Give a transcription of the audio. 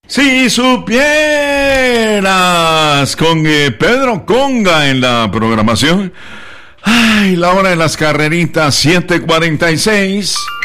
Si supieras, con Pedro Conga en la programación. Ay, la hora de las carreritas, 7:46.